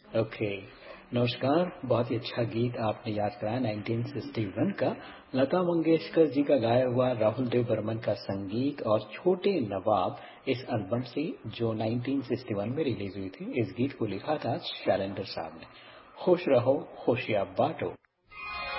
Okay. नमस्कार, बहुत ही अच्छा गीत आपने याद कराया 1961 का, लता मंगेशकर जी का गाया हुआ, राहुल देव बर्मन का संगीत और छोटे नवाब इस एल्बम से जो 1961 में रिलीज हुई थी। इस गीत को लिखा था शैलेंद्र साहब ने। खुश रहो खुशियां बांटो।